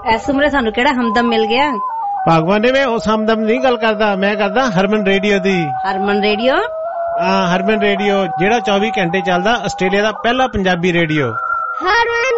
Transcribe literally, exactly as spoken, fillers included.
ਇਸ ਉਮਰੇ ਸਾਨੂੰ ਕਿਹੜਾ ਹਮਦਮ ਮਿਲ ਗਿਆ। ਭਗਵਾਨ ਨੇ ਮੈਂ ਉਸ ਹਮਦਮ ਨਹੀਂ ਗੱਲ ਕਰਦਾ, ਮੈਂ ਕਰਦਾ ਹਰਮਨ ਰੇਡੀਓ ਦੀ। ਹਰਮਨ ਰੇਡੀਓ? ਹਾਂ, ਹਰਮਨ ਰੇਡੀਓ ਜਿਹੜਾ ਚੌਵੀ ਘੰਟੇ ਚੱਲਦਾ, ਆਸਟ੍ਰੇਲੀਆ ਦਾ ਪਹਿਲਾ ਪੰਜਾਬੀ ਰੇਡੀਓ। ਹਰਮਨ